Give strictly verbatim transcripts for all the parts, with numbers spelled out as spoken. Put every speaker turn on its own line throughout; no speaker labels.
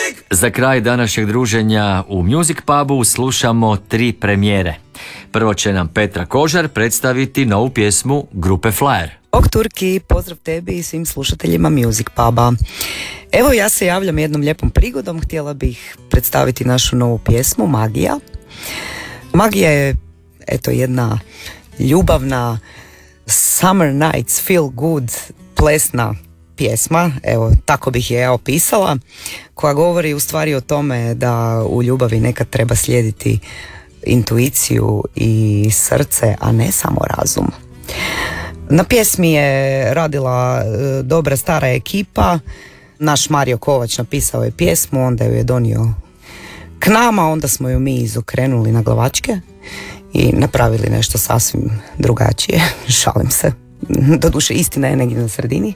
Za kraj današnjeg druženja u Music Pubu slušamo tri premijere. Prvo će nam Petra Kožar predstaviti novu pjesmu grupe Flyer.
Bog Turki, pozdrav tebi i svim slušateljima Music Puba. Evo, ja se javljam jednom lijepom prigodom, htjela bih predstaviti našu novu pjesmu Magija. Magija je, eto, jedna ljubavna summer nights feel good plesna pjesma, evo tako bih je ja opisala, koja govori u stvari o tome da u ljubavi nekad treba slijediti intuiciju i srce, a ne samo razum. Na pjesmi je radila e, dobra stara ekipa, naš Mario Kovač napisao je pjesmu, onda ju je donio k nama, onda smo ju mi izokrenuli na glavačke i napravili nešto sasvim drugačije. Šalim se, doduše istina je negdje na sredini.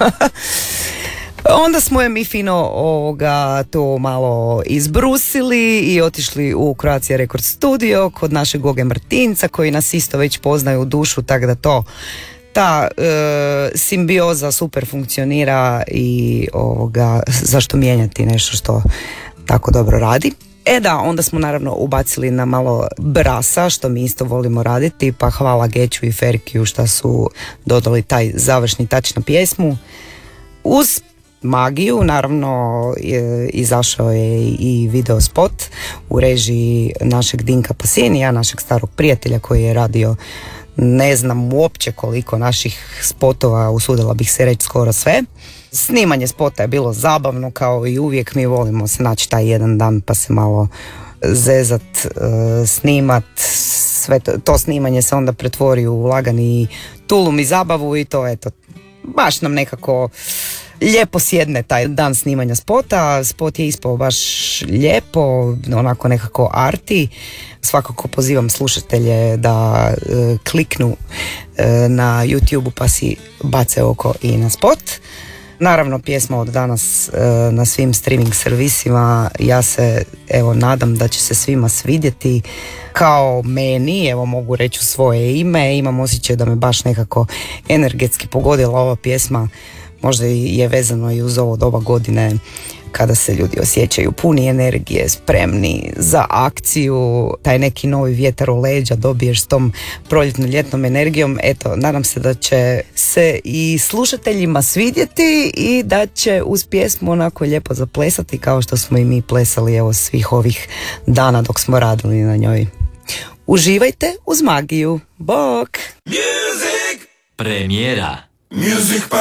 Onda smo je mi fino ovoga, to malo izbrusili i otišli u Croatia Record Studio kod našeg Goge Martinca, koji nas isto već poznaju u dušu, tako da to ta e, simbioza super funkcionira i ovoga, zašto mijenjati nešto što tako dobro radi. E da, onda smo naravno ubacili na malo brasa, što mi isto volimo raditi, pa hvala Geću i Ferkiju što su dodali taj završni tač na pjesmu. Uz Magiju naravno je, izašao je i video spot u režiji našeg Dinka Pasinija, našeg starog prijatelja koji je radio ne znam uopće koliko naših spotova, usudila bih se reći skoro sve. Snimanje spota je bilo zabavno, kao i uvijek mi volimo se naći taj jedan dan pa se malo zezat, snimat, sve to, to snimanje se onda pretvori u lagani tulum i zabavu i to eto, baš nam nekako lijepo sjedne taj dan snimanja spota. Spot je ispao baš lijepo, onako nekako arti. Svakako pozivam slušatelje da e, kliknu e, na YouTube pa si bace oko i na spot. Naravno, pjesma od danas e, na svim streaming servisima. Ja se evo nadam da će se svima svidjeti kao meni, evo mogu reći u svoje ime. Imam osjećaj da me baš nekako energetski pogodila ova pjesma. Možda je vezano i uz ovo doba godine kada se ljudi osjećaju puni energije, spremni za akciju, taj neki novi vjetar u leđa dobiješ s tom proljetno-ljetnom energijom. Eto, nadam se da će se i slušateljima svidjeti i da će uz pjesmu onako lijepo zaplesati kao što smo i mi plesali evo svih ovih dana dok smo radili na njoj. Uživajte uz Magiju. Bok!
Music! Premijera.
Music